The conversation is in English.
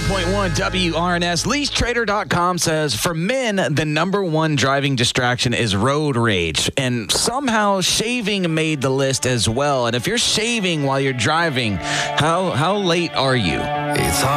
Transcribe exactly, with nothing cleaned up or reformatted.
point one W R N S. Lease Trader dot com says, for men, the number one driving distraction is road rage. And somehow shaving made the list as well. And if you're shaving while you're driving, how, how late are you? It's hard.